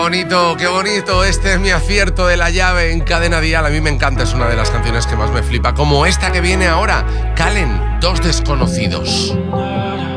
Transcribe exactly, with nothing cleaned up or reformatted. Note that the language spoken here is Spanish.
Bonito, qué bonito, este es mi acierto de La Llave en Cadena Dial. A mí me encanta, es una de las canciones que más me flipa, como esta que viene ahora, Calen, Dos Desconocidos.